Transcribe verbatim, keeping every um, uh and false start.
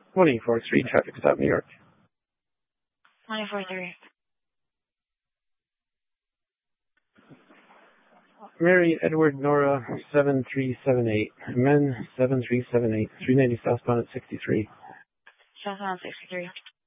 twenty-four three, traffic stop, New York. twenty-four three. Mary Edward Nora seven three seven eight. Men seven three seven eight. three ninety southbound at sixty-three. Southbound sixty-three.